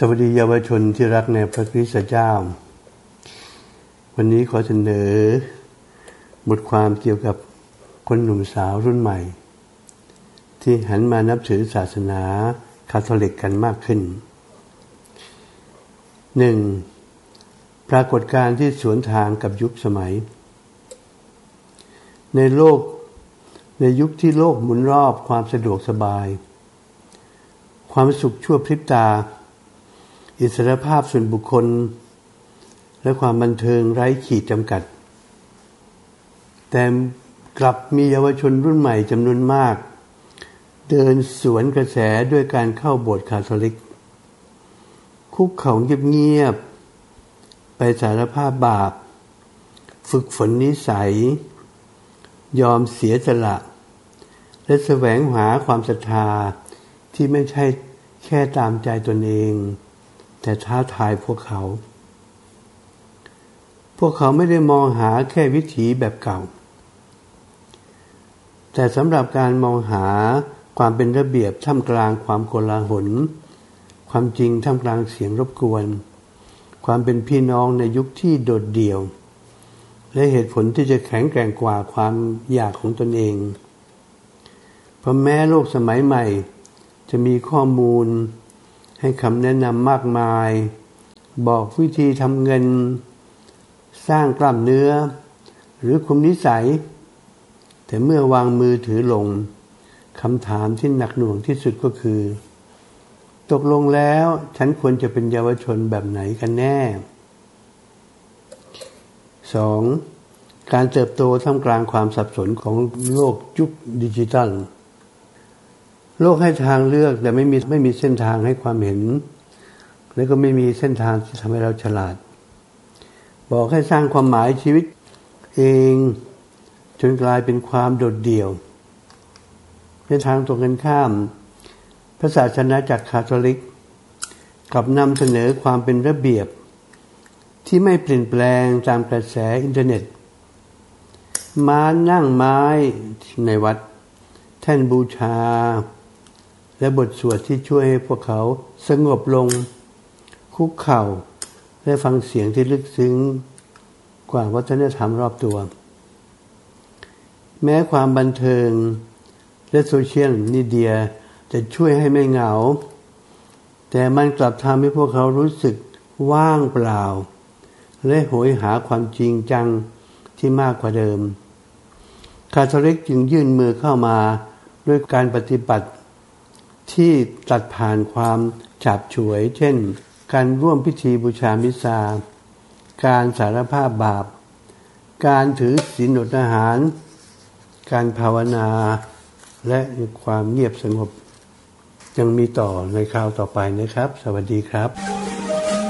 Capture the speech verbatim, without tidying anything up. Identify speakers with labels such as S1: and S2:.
S1: สวัสดีเยาวชนที่รักในพระคริสตเจ้าวันนี้ขอเสนอบทความเกี่ยวกับคนหนุ่มสาวรุ่นใหม่ที่หันมานับถือศาสนาคาทอลิกกันมากขึ้น หนึ่ง. ปรากฏการณ์ที่สวนทางกับยุคสมัยในโลกในยุคที่โลกหมุนรอบความสะดวกสบายความสุขชั่วพริบตาอิสรภาพส่วนบุคคลและความบันเทิงไร้ขีดจำกัดแต่กลับมีเยาวชนรุ่นใหม่จำนวนมากเดินสวนกระแสด้วยการเข้าโบสถ์คาทอลิกคุกเข่าเงียบๆไปสารภาพบาปฝึกฝนนิสัยยอมเสียสละและแสวงหาความศรัทธาที่ไม่ใช่แค่ตามใจตนเองแต่ท้าทายพวกเขาพวกเขาไม่ได้มองหาแค่วิถีแบบเก่าแต่สำหรับการมองหาความเป็นระเบียบท่ามกลางความโกลาหลความจริงท่ามกลางเสียงรบกวนความเป็นพี่น้องในยุคที่โดดเดี่ยวและเหตุผลที่จะแข็งแกร่งกว่าความอยากของตนเองเพราะแม้โลกสมัยใหม่จะมีข้อมูลให้คำแนะนำมากมายบอกวิธีทำเงินสร้างกล้ามเนื้อหรือคุมนิสัยแต่เมื่อวางมือถือลงคำถามที่หนักหน่วงที่สุดก็คือตกลงแล้วฉันควรจะเป็นเยาวชนแบบไหนกันแน่ สอง. การเติบโตท่ามกลางความสับสนของโลกยุคดิจิทัลโลกให้ทางเลือกแต่ไม่มีไม่มีเส้นทางให้ความเห็นและก็ไม่มีเส้นทางที่ทำให้เราฉลาดบอกให้สร้างความหมายชีวิตเองจนกลายเป็นความโดดเดี่ยวในทางตรงกันข้ามพระศาสนาจักรคาทอลิกกลับนำเสนอความเป็นระเบียบที่ไม่เปลี่ยนแปลงตามกระแสอินเทอร์เน็ตม้านั่งไม้ในวัดแท่นบูชาและบทสวดที่ช่วยให้พวกเขาสงบลงคุกเข่าและฟังเสียงที่ลึกซึ้งกว่าวัฒนธรรมรอบตัวแม้ความบันเทิงและโซเชียลมีเดียจะช่วยให้ไม่เหงาแต่มันกลับทำให้พวกเขารู้สึกว่างเปล่าและโหยหาความจริงจังที่มากกว่าเดิมคาทอลิกจึงยื่นมือเข้ามาด้วยการปฏิบัติที่ตัดผ่านความฉาบฉวยเช่นการร่วมพิธีบูชามิสซาการสารภาพบาปการถือศีลอดอาหารการภาวนาและความเงียบสงบยังมีต่อในคราวต่อไปนะครับสวัสดีครับ